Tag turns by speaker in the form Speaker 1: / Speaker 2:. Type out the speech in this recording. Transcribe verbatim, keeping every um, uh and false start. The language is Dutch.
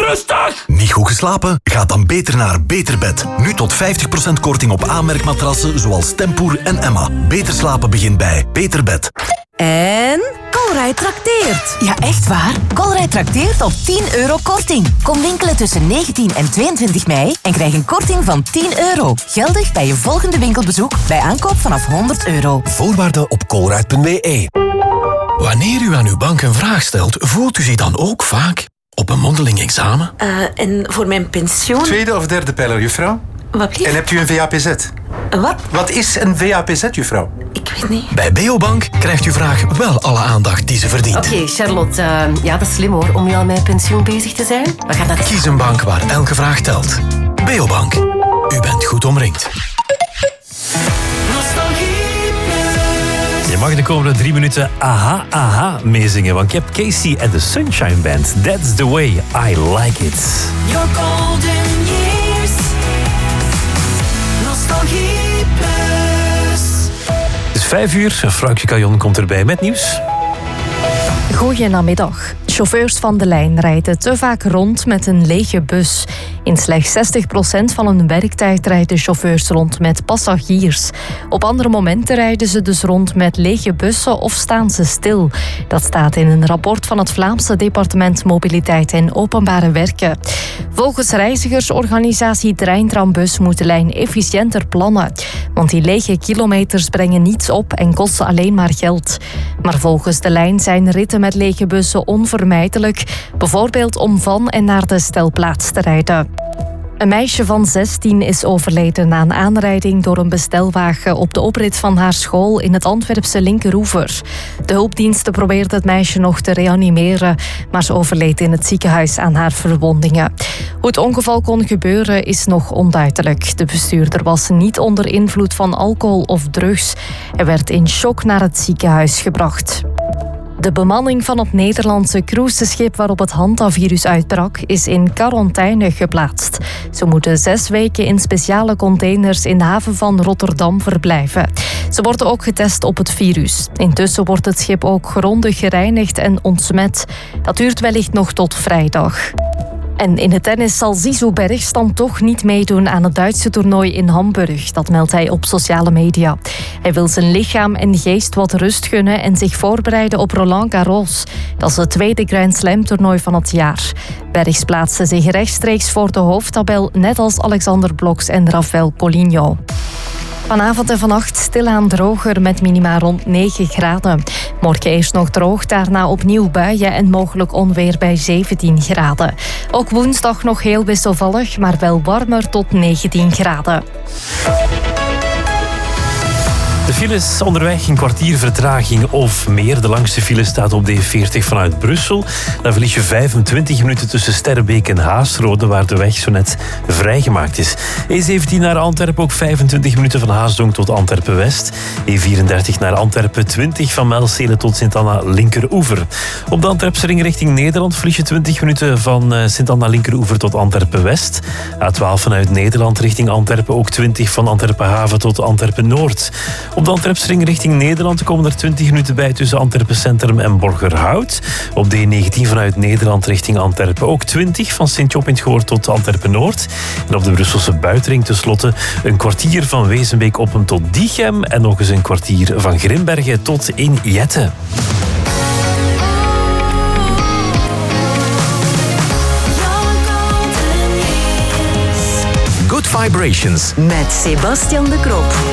Speaker 1: rustig!
Speaker 2: Niet goed geslapen? Ga dan beter naar Beterbed. Nu tot vijftig procent korting op aanmerkmatrassen zoals Tempoer en Emma. Beter slapen begint bij Beterbed.
Speaker 3: En Colruyt trakteert. Ja, echt waar. Colruyt trakteert op tien euro korting. Kom winkelen tussen negentien en tweeëntwintig mei en krijg een korting van tien euro. Geldig bij je volgende winkelbezoek bij aankoop vanaf honderd euro.
Speaker 4: Voorwaarden op colruyt punt b e. Wanneer u aan uw bank een vraag stelt, voelt u zich dan ook vaak op een mondeling examen?
Speaker 5: Uh, en voor mijn pensioen...
Speaker 6: Tweede of derde pijler, juffrouw?
Speaker 5: Wat blieft?
Speaker 6: En hebt u een V A P Z?
Speaker 5: Wat?
Speaker 6: Wat is een V A P Z, juffrouw?
Speaker 5: Ik weet niet.
Speaker 4: Bij Beobank krijgt uw vraag wel alle aandacht die ze verdient.
Speaker 7: Oké, okay, Charlotte. Uh, ja, dat is slim hoor, om nu al met pensioen bezig te zijn. We gaan dat...
Speaker 4: Kies een bank waar elke vraag telt. Beobank. U bent goed omringd.
Speaker 1: Je mag de komende drie minuten aha, aha meezingen, want je hebt Casey en de Sunshine Band. That's the way I like it.
Speaker 8: Your golden years. Nostalgie Plus.
Speaker 1: Het is vijf uur, Frankje Cajon komt erbij met nieuws.
Speaker 9: Goedenamiddag. Chauffeurs van de lijn rijden te vaak rond met een lege bus. In slechts zestig procent van hun werktijd rijden chauffeurs rond met passagiers. Op andere momenten rijden ze dus rond met lege bussen of staan ze stil. Dat staat in een rapport van het Vlaamse departement Mobiliteit en Openbare Werken. Volgens reizigersorganisatie Treintrambus moet de lijn efficiënter plannen. Want die lege kilometers brengen niets op en kosten alleen maar geld. Maar volgens de lijn zijn ritten met lege bussen onvermijdelijk. Bijvoorbeeld om van en naar de stelplaats te rijden. Een meisje van zestien is overleden na een aanrijding door een bestelwagen op de oprit van haar school in het Antwerpse Linkeroever. De hulpdiensten probeerden het meisje nog te reanimeren, maar ze overleed in het ziekenhuis aan haar verwondingen. Hoe het ongeval kon gebeuren is nog onduidelijk. De bestuurder was niet onder invloed van alcohol of drugs. Hij werd in shock naar het ziekenhuis gebracht. De bemanning van het Nederlandse cruiseschip waarop het hantavirus uitbrak is in quarantaine geplaatst. Ze moeten zes weken in speciale containers in de haven van Rotterdam verblijven. Ze worden ook getest op het virus. Intussen wordt het schip ook grondig gereinigd en ontsmet. Dat duurt wellicht nog tot vrijdag. En in het tennis zal Zizou Bergs dan toch niet meedoen aan het Duitse toernooi in Hamburg. Dat meldt hij op sociale media. Hij wil zijn lichaam en geest wat rust gunnen en zich voorbereiden op Roland Garros. Dat is het tweede Grand Slam toernooi van het jaar. Bergs plaatste zich rechtstreeks voor de hoofdtabel, net als Alexander Bloks en Rafael Poligno. Vanavond en vannacht stilaan droger met minima rond negen graden. Morgen eerst nog droog, daarna opnieuw buien en mogelijk onweer bij zeventien graden. Ook woensdag nog heel wisselvallig, maar wel warmer tot negentien graden.
Speaker 1: De files onderweg, een kwartier vertraging of meer. De langste file staat op de E veertig vanuit Brussel. Dan verlies je vijfentwintig minuten tussen Sterrebeek en Haasrode, waar de weg zo net vrijgemaakt is. E zeventien naar Antwerpen, ook vijfentwintig minuten van Haasdonk tot Antwerpen-West. E vierendertig naar Antwerpen, twintig van Melcele tot Sint-Anna Linkeroever. Op de Antwerpse ring richting Nederland verlies je twintig minuten van Sint-Anna Linkeroever tot Antwerpen-West. A twaalf vanuit Nederland richting Antwerpen, ook twintig van Antwerpen-Haven tot Antwerpen-Noord. Op de Antwerpsring richting Nederland komen er twintig minuten bij tussen Antwerpen Centrum en Borgerhout. Op de E negentien vanuit Nederland richting Antwerpen ook twintig van Sint-Job in het Goor tot Antwerpen Noord. En op de Brusselse buitenring tenslotte een kwartier van Wezenbeek-Oppen tot Diegem en nog eens een kwartier van Grimbergen tot in Jette.
Speaker 2: Good Vibrations
Speaker 3: met Sebastian de Krop.